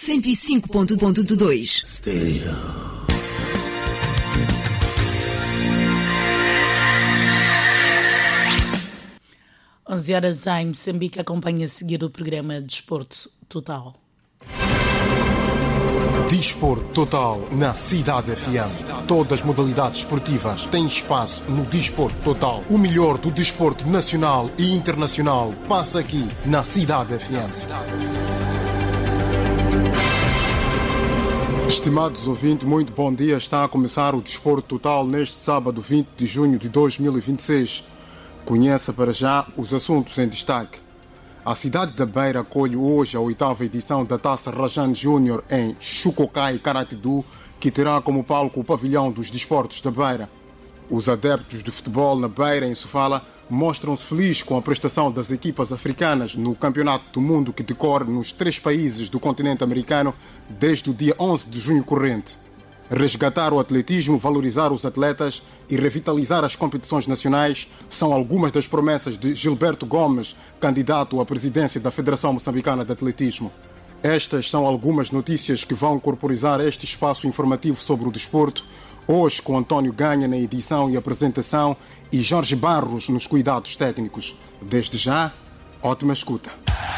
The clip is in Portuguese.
105.2. Stereo. Onze horas em Moçambique, acompanha a seguir o programa Desporto Total. Desporto Total na Cidade FM. Todas as modalidades esportivas têm espaço no Desporto Total. O melhor do desporto nacional e internacional passa aqui na Cidade FM. Estimados ouvintes, muito bom dia. Está a começar o Desporto Total neste sábado 20 de junho de 2026. Conheça para já os assuntos em destaque. A cidade da Beira acolhe hoje a 8ª edição da Taça Rajane Júnior em Chucocai, Caratidu, que terá como palco o pavilhão dos desportos da Beira. Os adeptos de futebol na Beira, em Sofala, mostram-se felizes com a prestação das equipas africanas no Campeonato do Mundo que decorre nos 3 países do continente americano desde o dia 11 de junho corrente. Resgatar o atletismo, valorizar os atletas e revitalizar as competições nacionais são algumas das promessas de Gilberto Gomes, candidato à presidência da Federação Moçambicana de Atletismo. Estas são algumas notícias que vão corporizar este espaço informativo sobre o desporto, hoje com António Ganha na edição e apresentação e Jorge Barros nos cuidados técnicos. Desde já, ótima escuta.